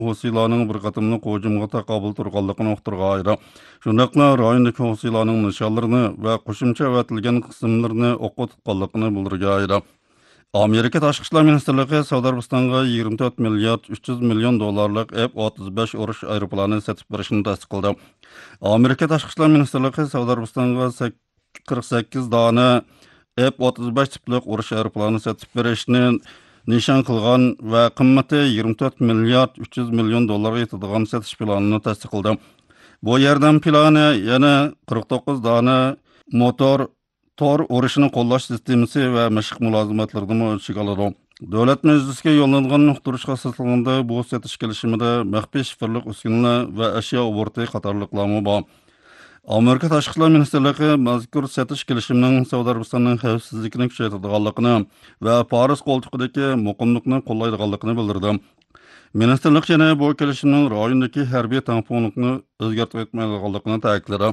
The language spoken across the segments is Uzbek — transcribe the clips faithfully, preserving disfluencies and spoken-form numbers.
Husiylarning bir qatimni hujumga taqobil turganligini uqtirgan ayra. Shundaqla rayondagi Husiylarning nishonlarini va qo'shimcha avatilgan qismlarini o'qqa tutganligini bildirgan ayra. Amerika Tashqi ishlar Ministerligi Saudiya Arabistonga yigirma to'rt milliard uch yuz million dollarlik F o'ttiz besh urush aeroplanini sotib berishini tasdiqladi. Amerika Tashqi ishlar Ministerligi Saudiya Arabistonga qirq sakkiz dona F o'ttiz besh tiplik urush aeroplanini sotib berishni nishon qilgan va qimmati yigirma to'rt milliard uch yuz million dollarga yetadigan sotish planini tasdiqladi. Bu yerdan plani yana qirq to'qqiz dona motor tor urushini qo'llash sistemasi va mashq mulozimatlarini o'lchaga oladi. Davlat majlisiga yo'llangan uqtirishga asoslanganda bu sotish kelishimida maxfiy shifrlik uskunalar va ashyo oborti qatorliqlarmi bor. Amerika Tashqi ishlar Ministerligi mazkur sotish kelishimining Saudiya Arabistonining xavfsizligini kuchaytirganligini va Paris qo'ltiqidagi muqimlikni qo'llaydiganligini bildirdi. Ministerlik yana bu kelishimning rayondagi harbiy tamponlikni o'zgartirib etmaydiganligini ta'kidladi.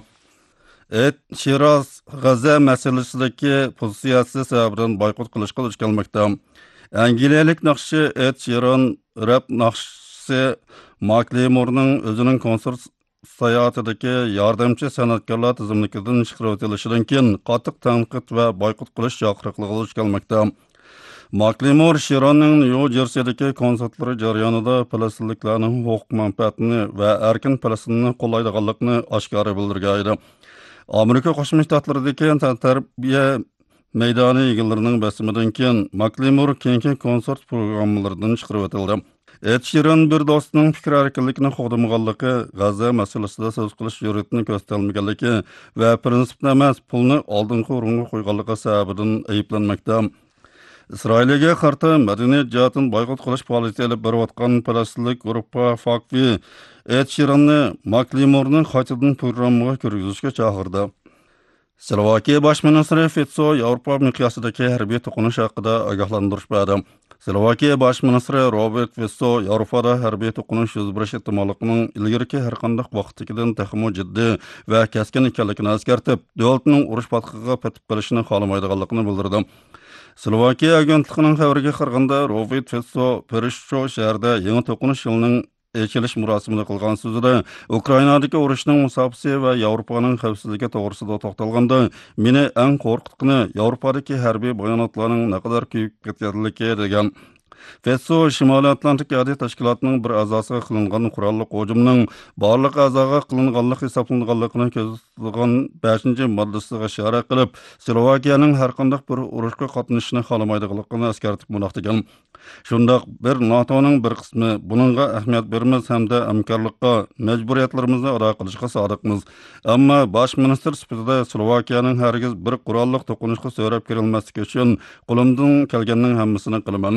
Et Shiraz G'aza masalasidagi pozitsiyasi sababidan boykot qilishga duch kelmoqda. Angliyalik naqshchi Et Shiran rap naqshchisi Mark Lemorning o'zining konsert sayohatidagi yordamchi san'atkorlar tizimligidan chiqarib o'tilishidan keyin qattiq tanqid va boykot qilish chaqiriqlariga duch kelmoqda. Mark Lemor Shiranning Nyu-Jersidagi konsertlari jarayonida falastinliklarning huquq manfaatini va erkin Falastinni qo'llaydiganligini oshkora bildirgan edi. Amerika Qo'shma Shtatlaridagi tarbiya maydoni egallarining basimidan keyin Mark Lemor keyingi konsert programmalaridan chiqarib o'tildi. Ed Sheeran bir do'stining fikr erkinligini qo'g'damaganligi, G'aza masalasida so'z qilish jur'atini ko'rsatolmaganligi va prinsipni emas, pulni oldingi o'ringa qo'yganligi sababidan ayblanmoqda. Isroilga qarta madaniyat jihatdan boykot qilish faoliyati olib borayotgan falastinlik guruhi Fakvi Ed Sheeranni Mark Lemorning qaytadan programmaga kirgizishga chaqirdi. Slovakiya bosh ministri Fico Yevropa miqyosidagi harbiy to'qinish haqida ogohlantirish berdi. Slovakiya bosh ministri Robert Fico Yevropada harbiy to'qinish yuz berish ehtimolligining ilgariki har qanday vaqtdagidan texmo jiddiy va keskin ekanligini eskartib, davlatning urush patqiga petib qolishini xohlamaydiganligini bildirdi. Slovakiya agentligining xabariga qaraganda Robert Fico Perishcho shahrida yangi to'qinish yilining Echilish murosimida qilgan so'zida Ukrainadagi urushning musofasi va Yevropaning xavfsizligi to'g'risida to'xtalganda meni eng qo'rqitgani Yevropadagi harbiy bayonotlarning naqadar kuyib ketganligi degan. Fico Shimoliy Atlantik yadro tashkilotining bir a'zosiga qilingan qurolli hujumning barliq a'zoga qilinganligi hisoblanganligini ko'zlagan beshinchi moddasiga ishora qilib, Slovakiyaning har qanday bir urushga qatnashishni xohlamaydiganligini eskartib munoqtigan. Shundaq bir NATOning bir qismi buningga ahamiyat beramiz hamda hamkorlikqa majburiyatlarimizni ado qilishga sodiqmiz. Ammo bosh ministr sifatida Slovakiyaning hargiz bir qurolli to'qinishga so'rab kirilmasligi uchun qo'limdan kelganning hammasini qilaman.